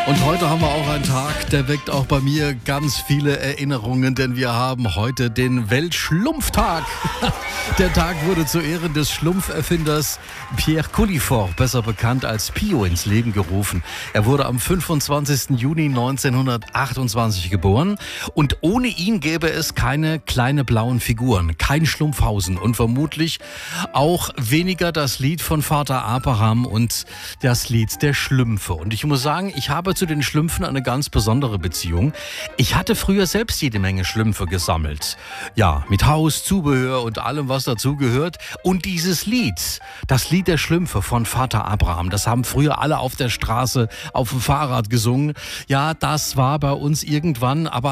Und heute haben wir auch einen Tag, der weckt auch bei mir ganz viele Erinnerungen, denn wir haben heute den Weltschlumpftag. Der Tag wurde zu Ehren des Schlumpferfinders Pierre Cullifort, besser bekannt als Pio, ins Leben gerufen. Er wurde am 25. Juni 1928 geboren und ohne ihn gäbe es keine kleine blauen Figuren, kein Schlumpfhausen und vermutlich auch weniger das Lied von Vater Abraham und das Lied der Schlümpfe. Und ich muss sagen, ich habe zu den Schlümpfen eine ganz besondere Beziehung. Ich hatte früher selbst jede Menge Schlümpfe gesammelt. Ja, mit Haus, Zubehör und allem, was dazugehört. Und dieses Lied, das Lied der Schlümpfe von Vater Abraham, das haben früher alle auf der Straße auf dem Fahrrad gesungen. Ja, das war bei uns irgendwann aber